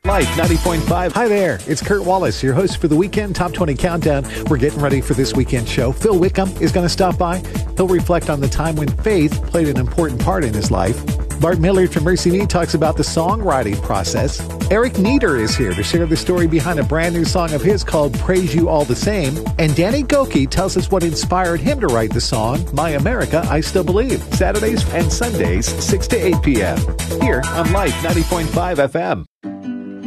Life 90.5. Hi there, it's Kurt Wallace, your host for the Weekend Top 20 Countdown. We're getting ready for this weekend show. Phil Wickham is going to stop by. He'll reflect on the time when faith played an important part in his life. Bart Millard from Mercy Me talks about the songwriting process. Eric Nieder is here to share the story behind a brand new song of his called Praise You All the Same. And Danny Gokey tells us what inspired him to write the song My America, I Still Believe. Saturdays and Sundays, 6 to 8 p.m. Here on Life 90.5 FM.